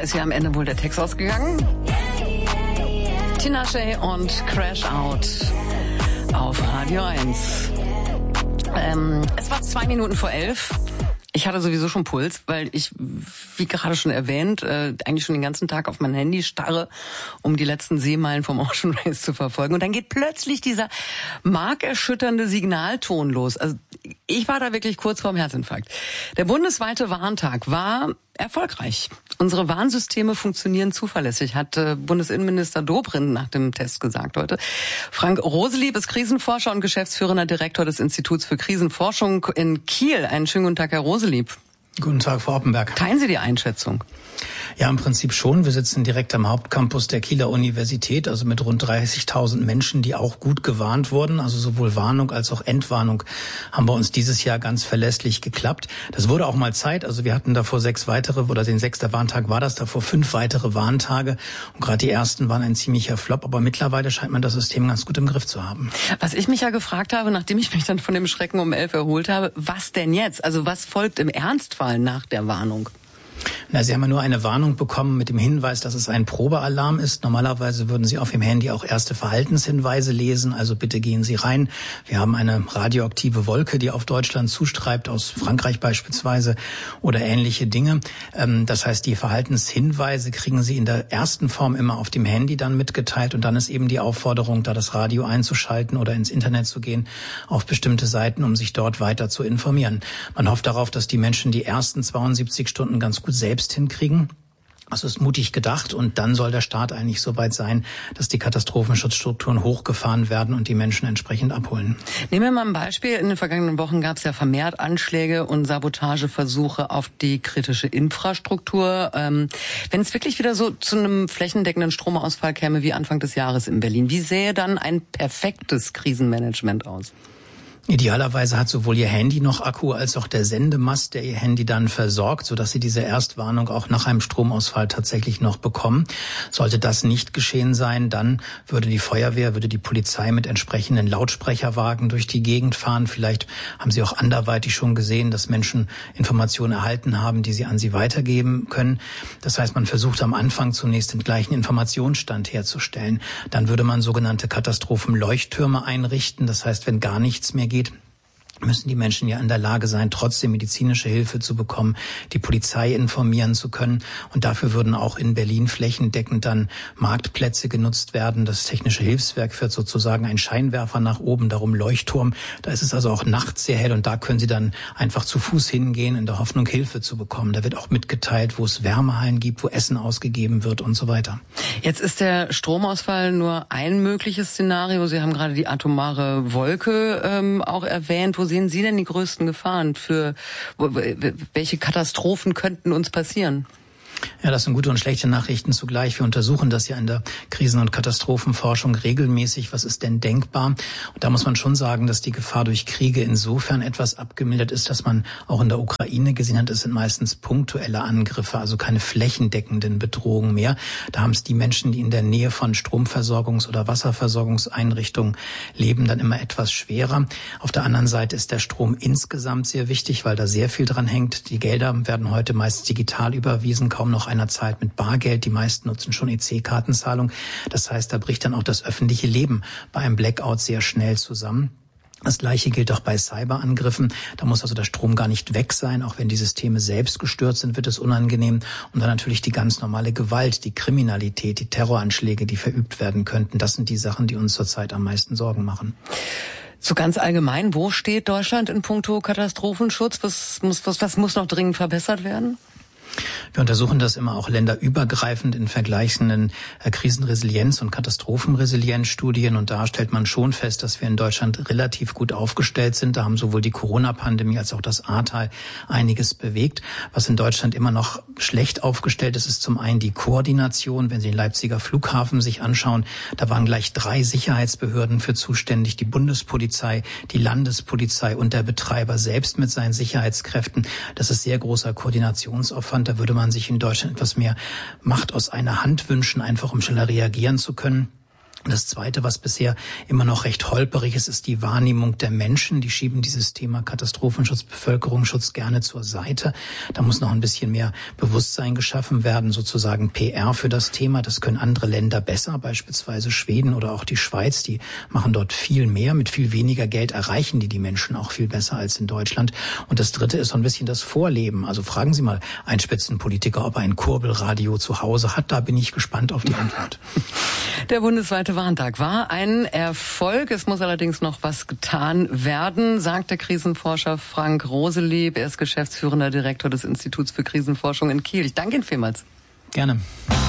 ist ja am Ende wohl der Text ausgegangen. Tinashe und Crash Out auf Radio 1. Es war 2 Minuten vor 11. Ich hatte sowieso schon Puls, weil ich, wie gerade schon erwähnt, eigentlich schon den ganzen Tag auf mein Handy starre, um die letzten Seemeilen vom Ocean Race zu verfolgen. Und dann geht plötzlich dieser markerschütternde Signalton los. Also ich war da wirklich kurz vorm Herzinfarkt. Der bundesweite Warntag war erfolgreich. Unsere Warnsysteme funktionieren zuverlässig, hat Bundesinnenminister Dobrindt nach dem Test gesagt heute. Frank Roselieb ist Krisenforscher und geschäftsführender Direktor des Instituts für Krisenforschung in Kiel. Einen schönen guten Tag, Herr Roselieb. Guten Tag, Frau Oppenberg. Teilen Sie die Einschätzung? Ja, im Prinzip schon. Wir sitzen direkt am Hauptcampus der Kieler Universität, also mit rund 30.000 Menschen, die auch gut gewarnt wurden. Also sowohl Warnung als auch Entwarnung haben bei uns dieses Jahr ganz verlässlich geklappt. Das wurde auch mal Zeit. Also wir hatten davor 6 weitere, oder den 6. Warntag war das, davor 5 weitere Warntage. Und gerade die ersten waren ein ziemlicher Flop. Aber mittlerweile scheint man das System ganz gut im Griff zu haben. Was ich mich ja gefragt habe, nachdem ich mich dann von dem Schrecken um 11 erholt habe, was denn jetzt? Also was folgt im Ernstfall nach der Warnung? Na, Sie haben ja nur eine Warnung bekommen mit dem Hinweis, dass es ein Probealarm ist. Normalerweise würden Sie auf Ihrem Handy auch erste Verhaltenshinweise lesen. Also bitte gehen Sie rein. Wir haben eine radioaktive Wolke, die auf Deutschland zustreibt, aus Frankreich beispielsweise oder ähnliche Dinge. Das heißt, die Verhaltenshinweise kriegen Sie in der ersten Form immer auf dem Handy dann mitgeteilt. Und dann ist eben die Aufforderung, da das Radio einzuschalten oder ins Internet zu gehen, auf bestimmte Seiten, um sich dort weiter zu informieren. Man hofft darauf, dass die Menschen die ersten 72 Stunden ganz gut selbst hinkriegen. Das ist mutig gedacht und dann soll der Start eigentlich so weit sein, dass die Katastrophenschutzstrukturen hochgefahren werden und die Menschen entsprechend abholen. Nehmen wir mal ein Beispiel. In den vergangenen Wochen gab es ja vermehrt Anschläge und Sabotageversuche auf die kritische Infrastruktur. Wenn es wirklich wieder so zu einem flächendeckenden Stromausfall käme wie Anfang des Jahres in Berlin, wie sähe dann ein perfektes Krisenmanagement aus? Idealerweise hat sowohl Ihr Handy noch Akku als auch der Sendemast, der Ihr Handy dann versorgt, sodass Sie diese Erstwarnung auch nach einem Stromausfall tatsächlich noch bekommen. Sollte das nicht geschehen sein, dann würde die Feuerwehr, würde die Polizei mit entsprechenden Lautsprecherwagen durch die Gegend fahren. Vielleicht haben Sie auch anderweitig schon gesehen, dass Menschen Informationen erhalten haben, die sie an Sie weitergeben können. Das heißt, man versucht am Anfang zunächst den gleichen Informationsstand herzustellen. Dann würde man sogenannte Katastrophenleuchttürme einrichten. Das heißt, wenn gar nichts mehr geht, müssen die Menschen ja in der Lage sein, trotzdem medizinische Hilfe zu bekommen, die Polizei informieren zu können. Und dafür würden auch in Berlin flächendeckend dann Marktplätze genutzt werden. Das Technische Hilfswerk führt sozusagen einen Scheinwerfer nach oben, darum Leuchtturm. Da ist es also auch nachts sehr hell und da können Sie dann einfach zu Fuß hingehen, in der Hoffnung, Hilfe zu bekommen. Da wird auch mitgeteilt, wo es Wärmehallen gibt, wo Essen ausgegeben wird und so weiter. Jetzt ist der Stromausfall nur ein mögliches Szenario. Sie haben gerade die atomare Wolke auch erwähnt. Wo sehen Sie denn die größten Gefahren? Welche Katastrophen könnten uns passieren? Ja, das sind gute und schlechte Nachrichten zugleich. Wir untersuchen das ja in der Krisen- und Katastrophenforschung regelmäßig. Was ist denn denkbar? Und da muss man schon sagen, dass die Gefahr durch Kriege insofern etwas abgemildert ist, dass man auch in der Ukraine gesehen hat, es sind meistens punktuelle Angriffe, also keine flächendeckenden Bedrohungen mehr. Da haben es die Menschen, die in der Nähe von Stromversorgungs- oder Wasserversorgungseinrichtungen leben, dann immer etwas schwerer. Auf der anderen Seite ist der Strom insgesamt sehr wichtig, weil da sehr viel dran hängt. Die Gelder werden heute meist digital überwiesen, kaum noch einer zahlt mit Bargeld. Die meisten nutzen schon EC-Kartenzahlung. Das heißt, da bricht dann auch das öffentliche Leben bei einem Blackout sehr schnell zusammen. Das Gleiche gilt auch bei Cyberangriffen. Da muss also der Strom gar nicht weg sein. Auch wenn die Systeme selbst gestört sind, wird es unangenehm. Und dann natürlich die ganz normale Gewalt, die Kriminalität, die Terroranschläge, die verübt werden könnten. Das sind die Sachen, die uns zurzeit am meisten Sorgen machen. So ganz allgemein, wo steht Deutschland in puncto Katastrophenschutz? Was muss noch dringend verbessert werden? Wir untersuchen das immer auch länderübergreifend in vergleichenden Krisenresilienz- und Katastrophenresilienzstudien. Und da stellt man schon fest, dass wir in Deutschland relativ gut aufgestellt sind. Da haben sowohl die Corona-Pandemie als auch das Ahrtal einiges bewegt. Was in Deutschland immer noch schlecht aufgestellt ist, ist zum einen die Koordination. Wenn Sie den Leipziger Flughafen sich anschauen, da waren gleich 3 Sicherheitsbehörden für zuständig. Die Bundespolizei, die Landespolizei und der Betreiber selbst mit seinen Sicherheitskräften. Das ist sehr großer Koordinationsaufwand. Da würde man sich in Deutschland etwas mehr Macht aus einer Hand wünschen, einfach um schneller reagieren zu können. Und das Zweite, was bisher immer noch recht holperig ist, ist die Wahrnehmung der Menschen. Die schieben dieses Thema Katastrophenschutz, Bevölkerungsschutz gerne zur Seite. Da muss noch ein bisschen mehr Bewusstsein geschaffen werden, sozusagen PR für das Thema. Das können andere Länder besser, beispielsweise Schweden oder auch die Schweiz. Die machen dort viel mehr. Mit viel weniger Geld erreichen die Menschen auch viel besser als in Deutschland. Und das Dritte ist so ein bisschen das Vorleben. Also fragen Sie mal einen Spitzenpolitiker, ob er ein Kurbelradio zu Hause hat. Da bin ich gespannt auf die Antwort. Der bundesweite Warntag war ein Erfolg. Es muss allerdings noch was getan werden, sagt der Krisenforscher Frank Roselieb. Er ist geschäftsführender Direktor des Instituts für Krisenforschung in Kiel. Ich danke Ihnen vielmals. Gerne.